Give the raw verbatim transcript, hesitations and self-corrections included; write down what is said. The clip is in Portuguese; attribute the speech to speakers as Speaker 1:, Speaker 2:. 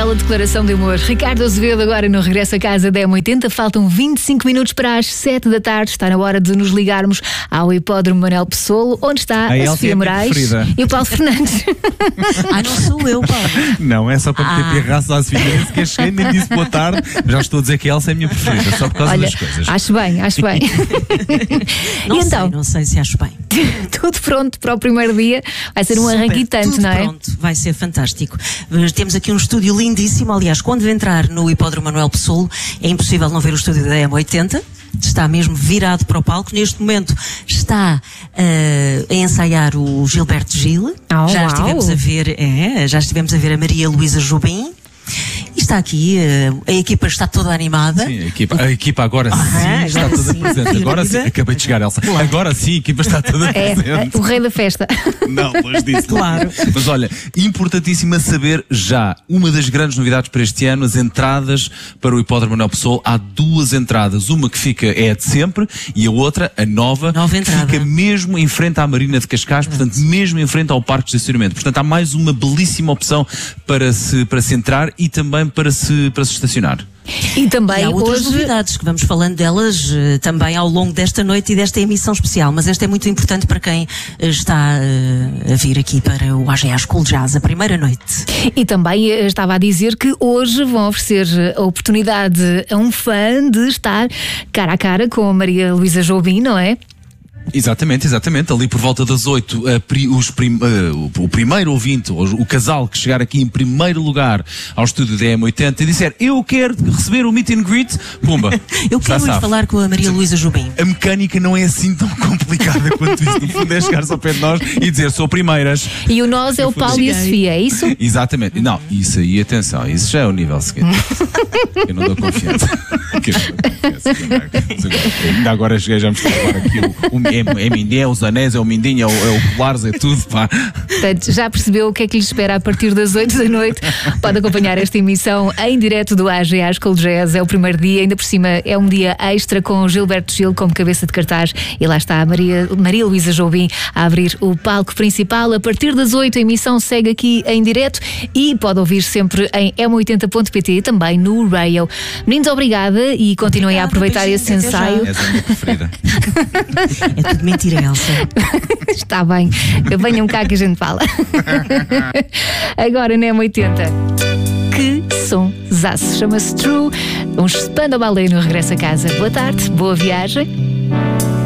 Speaker 1: bela declaração de amor. Ricardo Azevedo agora no Regresso a Casa da M oitenta. Faltam vinte e cinco minutos para as sete da tarde. Está na hora de nos ligarmos ao Hipódromo Manuel Pessoa, onde está a, a Sofia é Moraes e o Paulo Fernandes.
Speaker 2: Ah, não sou eu, Paulo.
Speaker 3: Não, é só para meter ah. pirraço à Sofia. Nem sequer cheguei, nem disse boa tarde. Já estou a dizer que a Elsa é a minha preferida, só por causa
Speaker 1: Olha,
Speaker 3: das coisas.
Speaker 1: Acho bem, acho bem.
Speaker 2: Não
Speaker 1: e
Speaker 2: sei,
Speaker 1: então,
Speaker 2: não sei se acho bem.
Speaker 1: Tudo pronto para o primeiro dia. Vai ser um arranquitante, não é?
Speaker 2: Pronto, vai ser fantástico. Temos aqui um estúdio lindíssimo. Aliás, quando entrar no Hipódromo Manuel Pessoa, é impossível não ver o estúdio da M oitenta. Está mesmo virado para o palco. Neste momento está uh, a ensaiar o Gilberto Gil.
Speaker 1: Oh,
Speaker 2: já
Speaker 1: uau.
Speaker 2: estivemos a ver, é, já estivemos a ver a Maria Luísa Jobim. E está aqui, uh, a equipa está toda animada.
Speaker 3: Sim, a equipa, a equipa agora
Speaker 2: Ah,
Speaker 3: sim
Speaker 2: agora
Speaker 3: está toda
Speaker 2: sim.
Speaker 3: presente. Agora sim, acabei de chegar, Elsa.
Speaker 2: Claro.
Speaker 3: Agora sim, a equipa está toda
Speaker 1: É,
Speaker 3: presente.
Speaker 1: o rei da festa.
Speaker 3: Não, mas disse.
Speaker 2: Claro.
Speaker 3: Mas olha, importantíssimo saber já, uma das grandes novidades para este ano, as entradas para o Hipódromo Manuel Pessoa. Há duas entradas, uma que fica é a de sempre e a outra, a nova,
Speaker 2: Nova entrada.
Speaker 3: fica mesmo em frente à Marina de Cascais, portanto, mesmo em frente ao Parque de Estacionamento. Portanto, há mais uma belíssima opção para se, para se entrar e também para se, para se estacionar.
Speaker 1: E também
Speaker 2: E há outras
Speaker 1: hoje...
Speaker 2: novidades que vamos falando delas uh, também ao longo desta noite e desta emissão especial, mas esta é muito importante para quem uh, está uh, a vir aqui para o A G A School Jazz, a primeira noite.
Speaker 1: E também eh, estava a dizer que hoje vão oferecer a oportunidade a um fã de estar cara a cara com a Maria Luísa Jobim, não é?
Speaker 3: Exatamente, exatamente. Ali por volta das oito, a pri, os prim, uh, o, o primeiro ouvinte, o, o casal que chegar aqui em primeiro lugar ao estúdio da M oitenta e disser eu quero receber o meet and greet, pumba.
Speaker 2: Eu quero ir falar com a Maria Luísa Jobim.
Speaker 3: A mecânica não é assim tão complicada quanto isso. No fundo é chegar-se ao pé de nós e dizer sou primeiras.
Speaker 1: E o nós é o Paulo e a Sofia, é isso?
Speaker 3: Exatamente. Não, isso aí, atenção, isso já é o nível seguinte. Eu não dou confiança. Eu não dou confiança. Ainda agora cheguei já a mostrar aqui o, o É, é mindinho, é os anéis, é o mindinho, é o, é o colares, é tudo, pá.
Speaker 1: Portanto, já percebeu o que é que lhe espera a partir das oito da noite? Pode acompanhar esta emissão em direto do A G A School Jazz. É o primeiro dia, ainda por cima é um dia extra com o Gilberto Gil como cabeça de cartaz e lá está a Maria, Maria Luísa Jobim a abrir o palco principal. A partir das oito a emissão segue aqui em direto e pode ouvir sempre em m oitenta ponto pt e também no Radio. Meninos, obrigada e continuem a aproveitar esse ensaio.
Speaker 3: És a minha preferida.
Speaker 2: É tudo mentira, Elsa.
Speaker 1: Está bem, venham cá que a gente fala. Agora na M oitenta. Que sonsaço, chama-se True. Um Spandau Ballet no regresso a casa. Boa tarde, boa viagem.